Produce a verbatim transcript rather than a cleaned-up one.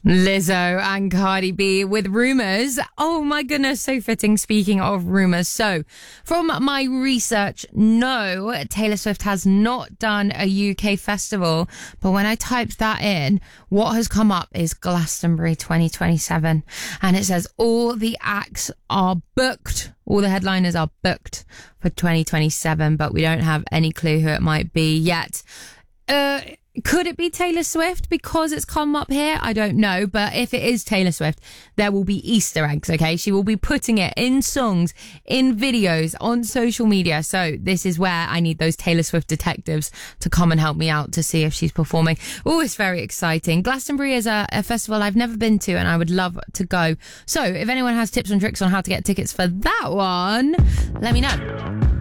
Lizzo and Cardi B with rumours. Oh my goodness, so fitting. Speaking of rumours. So, from my research, no, Taylor Swift has not done a U K festival. But when I typed that in, what has come up is Glastonbury twenty twenty-seven. And it says all the acts are booked. All the headliners are booked for twenty twenty-seven, but we don't have any clue who it might be yet. Uh... Could it be Taylor Swift because it's come up here? I don't know. But if it is Taylor Swift, there will be Easter eggs, okay? She will be putting it in songs, in videos, on social media. So this is where I need those Taylor Swift detectives to come and help me out to see if she's performing. Oh, it's very exciting. Glastonbury is a, a festival I've never been to and I would love to go. So if anyone has tips and tricks on how to get tickets for that one, let me know.